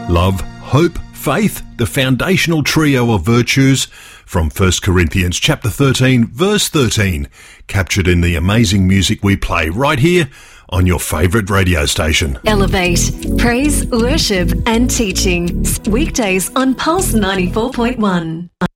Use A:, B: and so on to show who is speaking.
A: Love, hope, faith, the foundational trio of virtues from 1 Corinthians chapter 13, verse 13, captured in the amazing music we play right here on your favourite radio station.
B: Elevate, praise, worship and teaching. Weekdays on Pulse 94.1.